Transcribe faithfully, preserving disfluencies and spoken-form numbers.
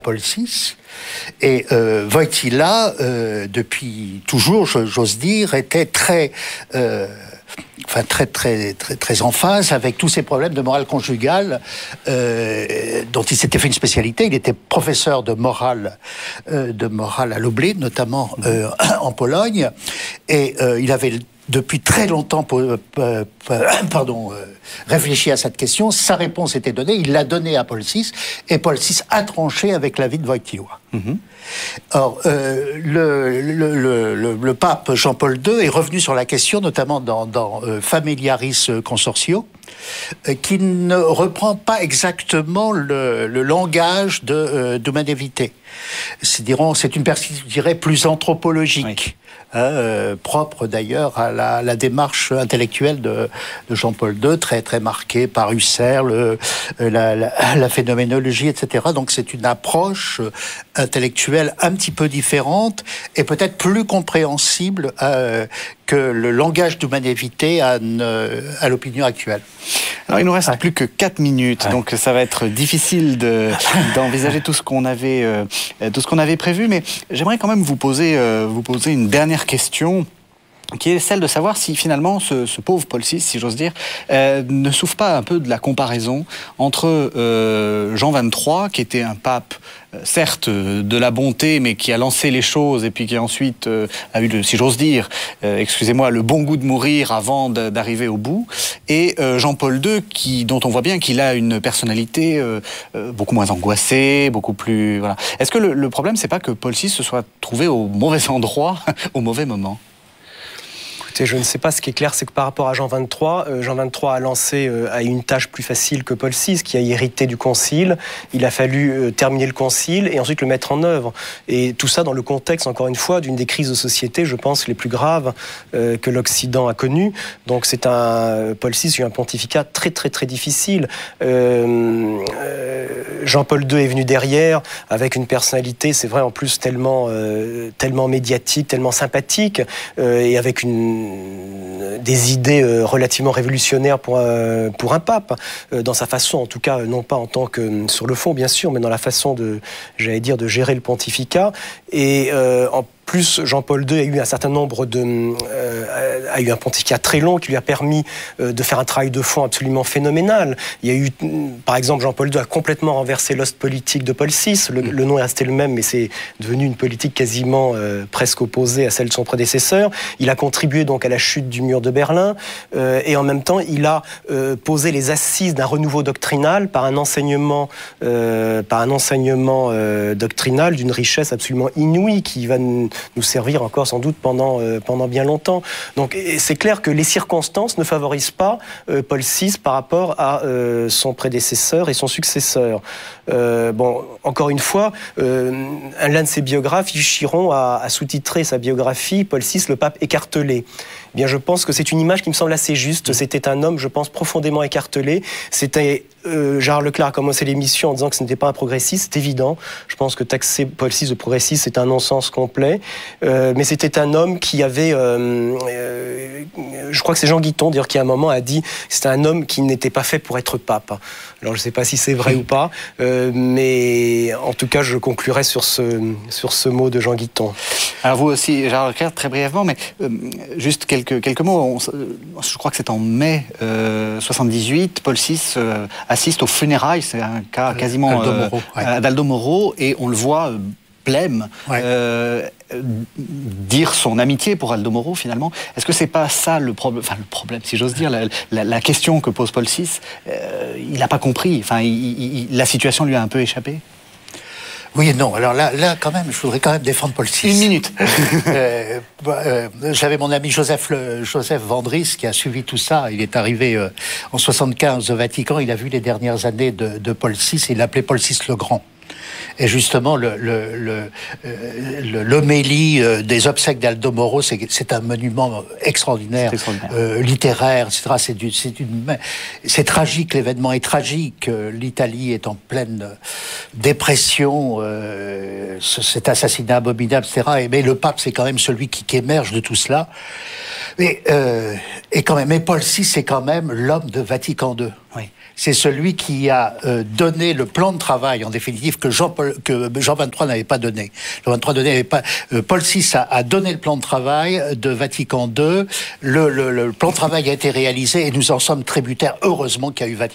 Paul six. Et euh, Wojtyła, euh, depuis toujours, j'ose dire, était très... Euh, Enfin, très, très, très, très en phase avec tous ces problèmes de morale conjugale euh, dont il s'était fait une spécialité. Il était professeur de morale, euh, de morale à Lublin, notamment euh, en Pologne, et euh, il avait depuis très longtemps euh, euh, pardon, euh, réfléchi à cette question. Sa réponse était donnée, il l'a donnée à Paul six, et Paul six a tranché avec l'avis de Wojtyła. Mm-hmm. Or, euh, le, le, le, le, le pape Jean-Paul deux est revenu sur la question, notamment dans, dans euh, Familiaris Consortio, euh, qui ne reprend pas exactement le, le langage de euh, d'Humanevité. C'est, dirons, c'est une perspective, je dirais, plus anthropologique. Oui. Hein, euh, propre d'ailleurs à la, la démarche intellectuelle de, de Jean-Paul deux, très très marquée par Husserl, le, la, la, la phénoménologie, et cetera. Donc c'est une approche intellectuelle un petit peu différente et peut-être plus compréhensible euh, que le langage d'Humanevité à, à l'opinion actuelle. Alors il nous reste ouais. plus que quatre minutes, ouais. donc ça va être difficile de, d'envisager tout ce qu'on avait, euh, tout ce qu'on avait prévu, mais j'aimerais quand même vous poser, euh, vous poser une dernière question, qui est celle de savoir si finalement ce, ce pauvre Paul six, si j'ose dire, euh, ne souffre pas un peu de la comparaison entre euh, Jean vingt-trois, qui était un pape, euh, certes euh, de la bonté, mais qui a lancé les choses et puis qui ensuite euh, a eu, le, si j'ose dire, euh, excusez-moi, le bon goût de mourir avant de, d'arriver au bout, et euh, Jean-Paul deux, qui, dont on voit bien qu'il a une personnalité euh, euh, beaucoup moins angoissée, beaucoup plus... Voilà. Est-ce que le, le problème, c'est pas que Paul six se soit trouvé au mauvais endroit, au mauvais moment ? Je ne sais pas, ce qui est clair, c'est que par rapport à Jean vingt-trois, euh, Jean vingt-trois a lancé euh, a une tâche plus facile que Paul six, qui a hérité du concile. Il a fallu euh, terminer le concile et ensuite le mettre en œuvre. Et tout ça dans le contexte, encore une fois, d'une des crises de société, je pense, les plus graves euh, que l'Occident a connues. Donc c'est un... Paul six a eu un pontificat très très très difficile. Euh, euh, Jean-Paul deux est venu derrière, avec une personnalité, c'est vrai, en plus tellement, euh, tellement médiatique, tellement sympathique, euh, et avec une des idées euh, relativement révolutionnaires pour un, pour un pape, euh, dans sa façon, en tout cas, non pas en tant que sur le fond, bien sûr, mais dans la façon de, j'allais dire, de gérer le pontificat. Et euh, en plus, Jean-Paul deux a eu un certain nombre de... Euh, a eu un pontificat très long qui lui a permis euh, de faire un travail de fond absolument phénoménal. Il y a eu, par exemple, Jean-Paul deux a complètement renversé l'ost politique de Paul six. Le, le nom est resté le même, mais c'est devenu une politique quasiment euh, presque opposée à celle de son prédécesseur. Il a contribué donc à la chute du mur de Berlin euh, et en même temps, il a euh, posé les assises d'un renouveau doctrinal par un enseignement, euh, par un enseignement euh, doctrinal d'une richesse absolument inouïe qui va nous nous servir encore sans doute pendant, euh, pendant bien longtemps. Donc c'est clair que les circonstances ne favorisent pas euh, Paul six par rapport à euh, son prédécesseur et son successeur. Euh, bon, encore une fois, euh, l'un de ses biographes, Yves Chiron, a, a sous-titré sa biographie « Paul six, le pape écartelé ». Eh bien, je pense que c'est une image qui me semble assez juste. C'était un homme, je pense, profondément écartelé. C'était euh, Gérard Leclerc a commencé l'émission en disant que ce n'était pas un progressiste. C'est évident. Je pense que taxer Paul six de progressiste, c'est un non-sens complet. Euh, mais c'était un homme qui avait... Euh, euh, je crois que c'est Jean Guiton, d'ailleurs, qui à un moment a dit que c'était un homme qui n'était pas fait pour être pape. Alors, je ne sais pas si c'est vrai ou pas, euh, mais en tout cas, je conclurai sur ce, sur ce mot de Jean Guiton. Alors, vous aussi, Gérard Leclerc, très brièvement, mais euh, juste quelques Quelques, quelques mots. On, je crois que c'est en mai euh, soixante-dix-huit. Paul six euh, assiste aux funérailles. C'est un cas quasiment Aldo Moro, euh, ouais. d'Aldo Moro, et on le voit euh, blême ouais. euh, dire son amitié pour Aldo Moro finalement. Est-ce que c'est pas ça le problème, enfin le problème, si j'ose dire, la, la, la question que pose Paul six? euh, Il n'a pas compris. Enfin, il, il, la situation lui a un peu échappé. Oui et non. Alors là, là, quand même, je voudrais quand même défendre Paul six. Une minute. euh, euh, J'avais mon ami Joseph, le, Joseph Vandris qui a suivi tout ça. Il est arrivé euh, en soixante-quinze au Vatican. Il a vu les dernières années de, de Paul six et il l'appelait Paul six le Grand. Et justement, le, le, le, le, l'homélie des obsèques d'Aldo Moro, c'est, c'est un monument extraordinaire, extraordinaire. Euh, littéraire, et cetera. C'est, du, c'est, une, c'est tragique, l'événement est tragique. L'Italie est en pleine dépression, euh, cet assassinat abominable, et cetera. Et, mais le pape, c'est quand même celui qui, qui émerge de tout cela. Et, euh, et quand même, et Paul six, c'est quand même l'homme de Vatican deux. Oui. c'est celui qui a euh, donné le plan de travail, en définitive, que Jean, Paul, que Jean vingt-trois n'avait pas donné. Jean vingt-trois n'avait pas. Euh, Paul six a, a donné le plan de travail de Vatican deux. Le, le, le plan de travail a été réalisé et nous en sommes tributaires. Heureusement qu'il y a eu Vatican.